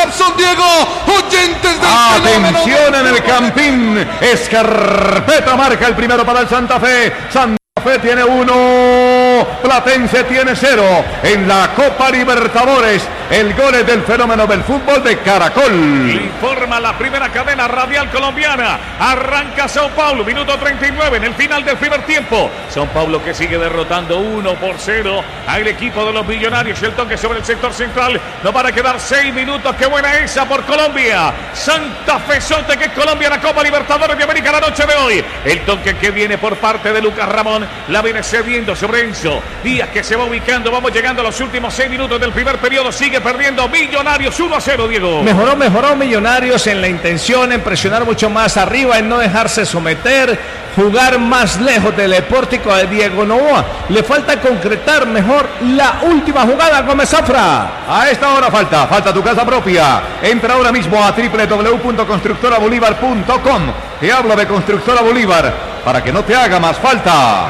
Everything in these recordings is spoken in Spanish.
Robson, Diego, oyentes del fenómeno. Atención en el Campín, Escarpeta marca el primero para el Santa Fe. Santa Fe tiene 1, Platense tiene 0 en la Copa Libertadores. El gol es del fenómeno del fútbol de Caracol. Informa la primera cadena radial colombiana. Arranca São Paulo, minuto 39 en el final del primer tiempo. São Paulo que sigue derrotando 1-0 al equipo de los Millonarios. El toque sobre el sector central. Nos van a quedar 6 minutos. Qué buena esa por Colombia. Santa Fe Sote, que es Colombia en la Copa Libertadores de América la noche de hoy. El toque que viene por parte de Lucas Ramón. La viene cediendo sobre Enzo Díaz, que se va ubicando. Vamos llegando a los últimos 6 minutos del primer periodo. Sigue perdiendo Millonarios 1-0, Diego. Mejoró Millonarios en la intención, en presionar mucho más arriba, en no dejarse someter, jugar más lejos del pórtico de Diego Noboa. Le falta concretar mejor la última jugada, Gómez Zafra. A esta hora falta tu casa propia. Entra ahora mismo a www.constructorabolívar.com. Te hablo de Constructora Bolívar para que no te haga más falta.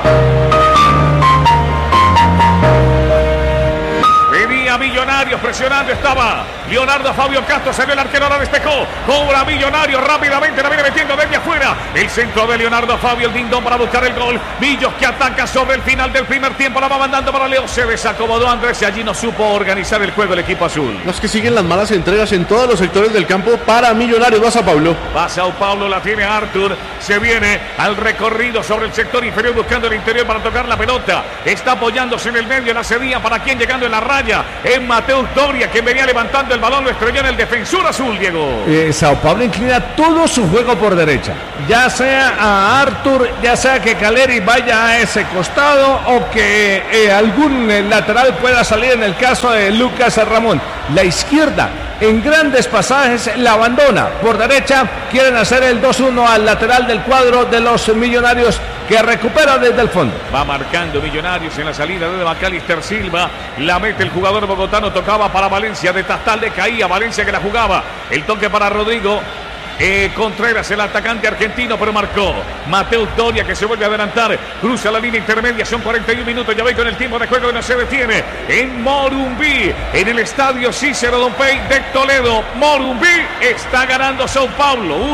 Venía Millonarios presionando, estaba Leonardo Fabio Castro, salió el arquero, la despejó, cobra Millonarios rápidamente, la viene metiendo desde afuera, el centro de Leonardo Fabio, el dindón para buscar el gol. Millos que ataca sobre el final del primer tiempo, la va mandando para Leo, se desacomodó Andrés y allí no supo organizar el juego el equipo azul. Los que siguen las malas entregas en todos los sectores del campo para Millonarios. Va São Paulo. Va São Paulo, la tiene Arthur, se viene al recorrido sobre el sector inferior buscando el interior para tocar la pelota, está apoyándose en el medio, la cedía para quien llegando en la raya, en Mateus Doria, que venía levantando el balón, lo estrelló en el defensor azul, Diego. São Paulo inclina todo su juego por derecha, ya sea a Arthur, ya sea que Caleri vaya a ese costado o que algún lateral pueda salir en el caso de Lucas Ramón. La izquierda en grandes pasajes la abandona, por derecha quieren hacer el 2-1 al lateral del cuadro de los Millonarios, que recupera desde el fondo. Va marcando Millonarios en la salida de Macalister Silva, la mete el jugador bogotano, tocaba para Valencia, de Tastal le caía, Valencia que la jugaba, el toque para Rodrigo Contreras, el atacante argentino, pero marcó Mateus Doria, que se vuelve a adelantar, cruza la línea intermedia, son 41 minutos, ya ve con el tiempo de juego y no se detiene, en Morumbí, en el estadio Cícero Dompey de Toledo. Morumbí está ganando São Paulo